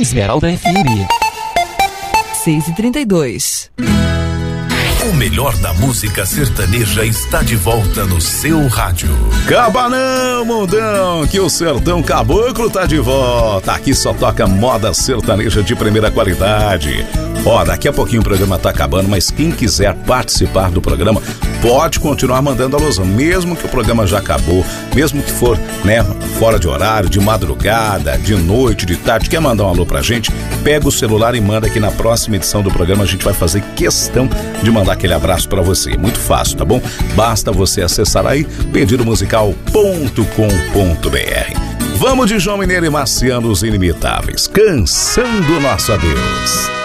Esmeralda FM. 6h32. O melhor da música sertaneja está de volta no seu rádio. Cabanão, mundão, que o sertão caboclo tá de volta. Aqui só toca moda sertaneja de primeira qualidade. Ó, daqui a pouquinho o programa tá acabando, mas quem quiser participar do programa pode continuar mandando alusão, mesmo que o programa já acabou, mesmo que for, né, fora de horário, de madrugada, de noite, de tarde, quer mandar um alô pra gente, pega o celular e manda aqui na próxima edição do programa, a gente vai fazer questão de mandar aquele abraço pra você. Muito fácil, tá bom? Basta você acessar aí pedidomusical.com.br. Vamos de João Mineiro e Marciano, os Inimitáveis, Canção do Nosso Adeus.